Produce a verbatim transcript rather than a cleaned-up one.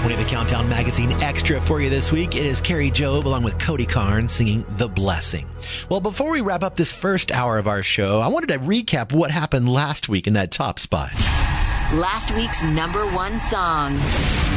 twenty, the Countdown Magazine Extra for you this week. It is Carrie Job along with Cody Carnes singing The Blessing. Well, before we wrap up this first hour of our show, I wanted to recap what happened last week in that top spot. Last week's number one song.